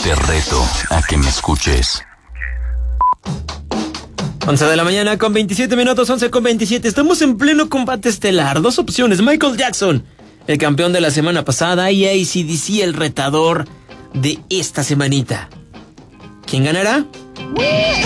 Te reto a que me escuches. 11 de la mañana con 27 minutos, 11 con 27. Estamos en pleno combate estelar. Dos opciones. Michael Jackson, el campeón de la semana pasada, y AC/DC, el retador de esta semanita. ¿Quién ganará?